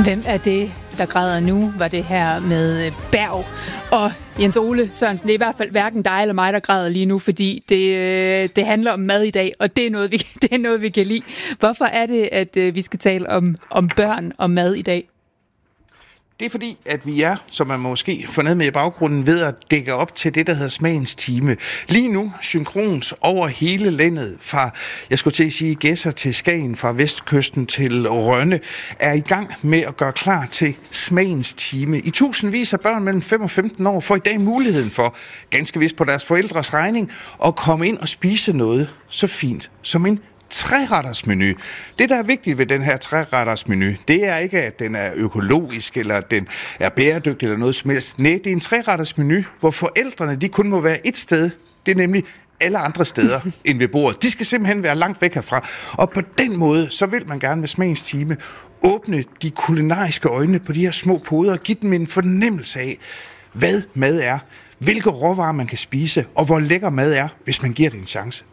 Hvem er det, der græder nu, var det her med Berg og Jens Ole Sørensen. Det er i hvert fald hverken dig eller mig, der græder lige nu, fordi det handler om mad i dag, og det er noget, vi kan lide. Hvorfor er det, at vi skal tale om børn og mad i dag? Det er fordi, at vi er, som man måske forned med i baggrunden, ved at dække op til det, der hedder Smagens Time. Lige nu, synkrons over hele landet, fra, jeg skulle til at sige, Gedser til Skagen, fra Vestkysten til Rønne, er i gang med at gøre klar til Smagens Time. I tusindvis af børn mellem 5 og 15 år får i dag muligheden for, ganske vist på deres forældres regning, at komme ind og spise noget så fint som en trerettersmenu. Det, der er vigtigt ved den her trerettersmenu, det er ikke, at den er økologisk, eller at den er bæredygtig, eller noget som helst. Nej, det er en trerettersmenu, hvor forældrene, de kun må være et sted. Det er nemlig alle andre steder end ved bordet. De skal simpelthen være langt væk herfra. Og på den måde, så vil man gerne med Smagens Time åbne de kulinariske øjne på de her små poder og give dem en fornemmelse af, hvad mad er, hvilke råvarer man kan spise, og hvor lækker mad er, hvis man giver det en chance.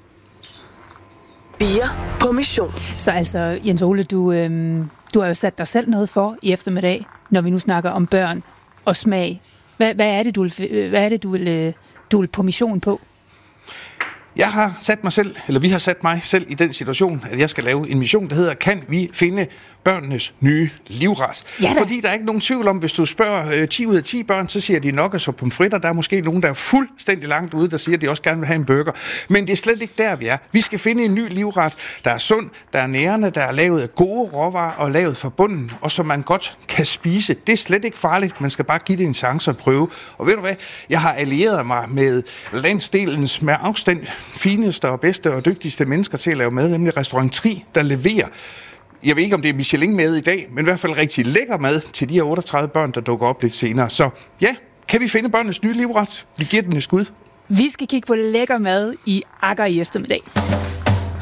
Bier på mission. Så altså, Jens Ole, du har jo sat dig selv noget for i eftermiddag, når vi nu snakker om børn og smag. Hvad er det, du vil på mission på? Jeg har sat mig selv, eller vi har sat mig selv i den situation, at jeg skal lave en mission, der hedder, kan vi finde børnenes nye livret? Ja, fordi der er ikke nogen tvivl om, hvis du spørger 10 ud af 10 børn, så siger de nok og så pomfritter. Der er måske nogen, der er fuldstændig langt ude, der siger, at de også gerne vil have en burger. Men det er slet ikke der, vi er. Vi skal finde en ny livret, der er sund, der er nærende, der er lavet af gode råvarer og lavet fra bunden, og som man godt kan spise. Det er slet ikke farligt. Man skal bare give det en chance at prøve. Og ved du hvad? Jeg har allieret mig med landsdelens med afstand fineste og bedste og dygtigste mennesker til at lave mad, nemlig Restaurant Tri, der leverer, jeg ved ikke, om det er Michelin med i dag, men i hvert fald rigtig lækker mad til de her 38 børn, der dukker op lidt senere. Så ja, kan vi finde børnenes nye livret? Vi giver den et skud. Vi skal kigge på lækker mad i Agger i eftermiddag.